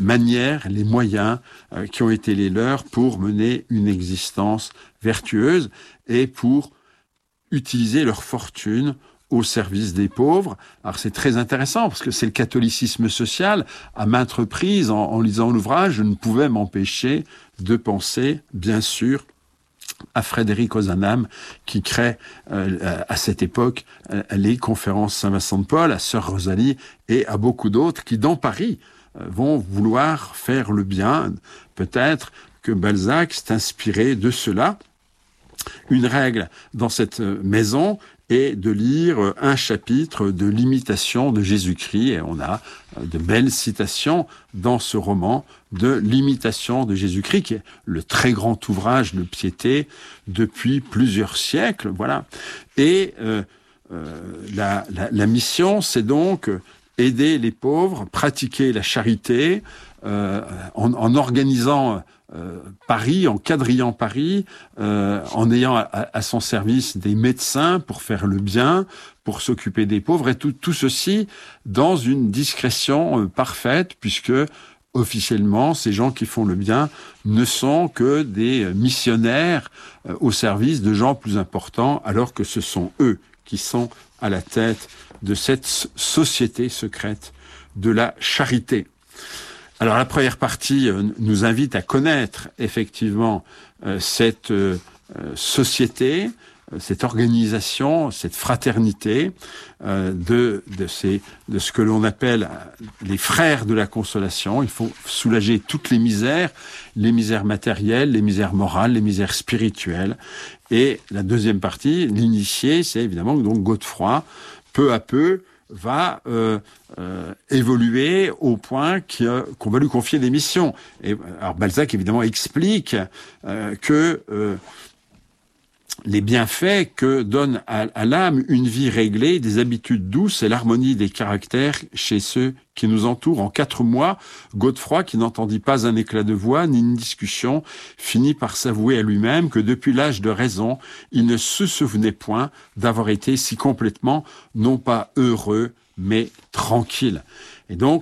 manières, les moyens qui ont été les leurs pour mener une existence vertueuse et pour utiliser leur fortune au service des pauvres. Alors c'est très intéressant parce que c'est le catholicisme social. À maintes reprises, en lisant l'ouvrage, je ne pouvais m'empêcher de penser, bien sûr, à Frédéric Ozanam, qui crée à cette époque les conférences Saint-Vincent de Paul, à Sœur Rosalie et à beaucoup d'autres qui, dans Paris, vont vouloir faire le bien. Peut-être que Balzac s'est inspiré de cela. Une règle dans cette maison est de lire un chapitre de l'imitation de Jésus-Christ. Et on a de belles citations dans ce roman de l'imitation de Jésus-Christ, qui est le très grand ouvrage de piété depuis plusieurs siècles. Voilà. Et la mission, c'est donc aider les pauvres, pratiquer la charité, en organisant Paris, en quadrillant Paris, en ayant à son service des médecins pour faire le bien, pour s'occuper des pauvres, et tout ceci dans une discrétion parfaite, puisque officiellement, ces gens qui font le bien ne sont que des missionnaires au service de gens plus importants, alors que ce sont eux qui sont à la tête de cette société secrète de la charité. Alors la première partie nous invite à connaître effectivement cette société, cette organisation, cette fraternité de ce que l'on appelle les frères de la consolation. Il faut soulager toutes les misères matérielles, les misères morales, les misères spirituelles. Et la deuxième partie, l'initié, c'est évidemment donc Godefroy, peu à peu, va évoluer au point qu'on va lui confier des missions. Et alors Balzac évidemment explique que les bienfaits que donne à l'âme une vie réglée, des habitudes douces et l'harmonie des caractères chez ceux qui nous entourent. En 4 mois, Godefroy, qui n'entendit pas un éclat de voix ni une discussion, finit par s'avouer à lui-même que depuis l'âge de raison, il ne se souvenait point d'avoir été si complètement, non pas heureux, mais tranquille. Et donc,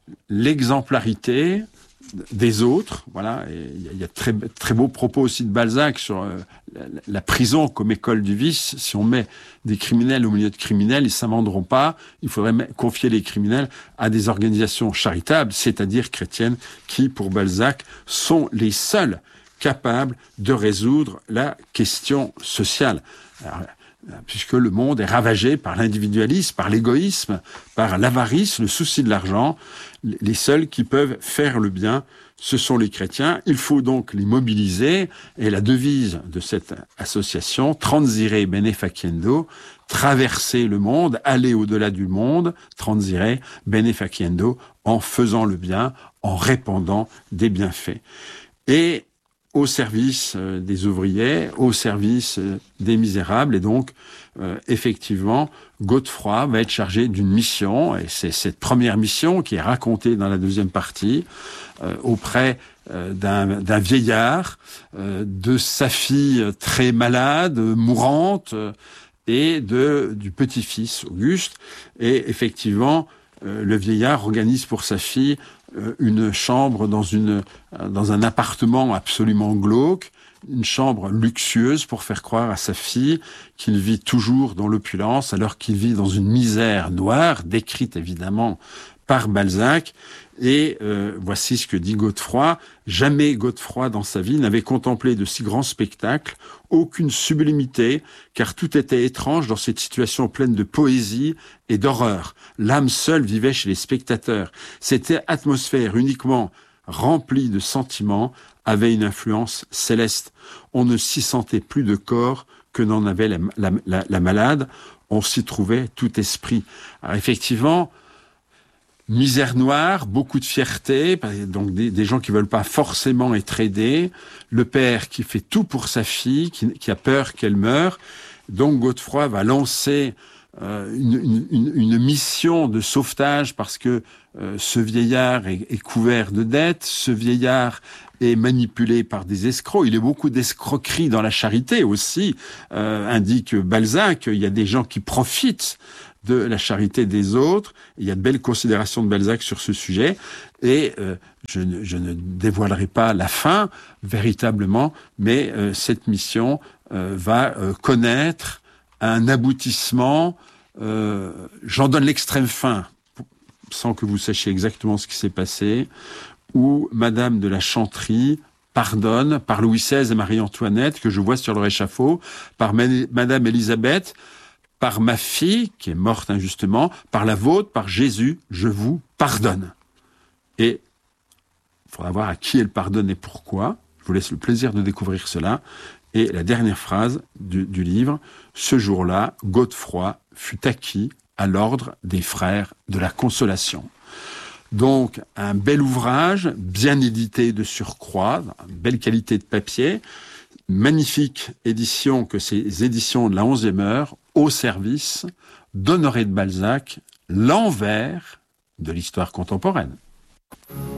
l'exemplarité des autres, voilà, il y a très très beaux propos aussi de Balzac sur la prison comme école du vice. Si on met des criminels au milieu de criminels, ils s'amenderont pas. Il faudrait confier les criminels à des organisations charitables, c'est-à-dire chrétiennes, qui, pour Balzac, sont les seuls capables de résoudre la question sociale. Alors, puisque le monde est ravagé par l'individualisme, par l'égoïsme, par l'avarice, le souci de l'argent, les seuls qui peuvent faire le bien, ce sont les chrétiens. Il faut donc les mobiliser. Et la devise de cette association, Transire bene faciendo, traverser le monde, aller au-delà du monde, transire bene faciendo, en faisant le bien, en répandant des bienfaits. Et au service des ouvriers, au service des misérables. Et donc, effectivement, Godefroy va être chargé d'une mission, et c'est cette première mission qui est racontée dans la deuxième partie, auprès d'un vieillard, de sa fille très malade, mourante, et du petit-fils Auguste. Et effectivement, le vieillard organise pour sa fille une chambre dans un appartement absolument glauque, une chambre luxueuse pour faire croire à sa fille qu'il vit toujours dans l'opulence alors qu'il vit dans une misère noire, décrite évidemment par Balzac. Et voici ce que dit Godefroy. Jamais Godefroy dans sa vie n'avait contemplé de si grands spectacles, aucune sublimité, car tout était étrange dans cette situation pleine de poésie et d'horreur. L'âme seule vivait chez les spectateurs. Cette atmosphère uniquement remplie de sentiments avait une influence céleste. On ne s'y sentait plus de corps que n'en avait la malade. On s'y trouvait tout esprit. Alors effectivement, misère noire, beaucoup de fierté, donc des gens qui veulent pas forcément être aidés, le père qui fait tout pour sa fille, qui a peur qu'elle meure. Donc Godefroy va lancer une mission de sauvetage parce que ce vieillard est couvert de dettes, ce vieillard est manipulé par des escrocs. Il y a beaucoup d'escroqueries dans la charité aussi, indique Balzac. Il y a des gens qui profitent de la charité des autres. Il y a de belles considérations de Balzac sur ce sujet. Et je ne dévoilerai pas la fin, véritablement, mais cette mission va connaître un aboutissement. J'en donne l'extrême fin, sans que vous sachiez exactement ce qui s'est passé, où Madame de la Chantry pardonne par Louis XVI et Marie-Antoinette, que je vois sur le réchafaud, par Madame Élisabeth, par ma fille, qui est morte injustement, par la vôtre, par Jésus, je vous pardonne. Et il faudra voir à qui elle pardonne et pourquoi. Je vous laisse le plaisir de découvrir cela. Et la dernière phrase du livre, ce jour-là, Godefroy fut acquis à l'ordre des frères de la Consolation. Donc, un bel ouvrage, bien édité de surcroît, belle qualité de papier, magnifique édition que ces éditions de la 11e heure, au service d'Honoré de Balzac, l'envers de l'histoire contemporaine.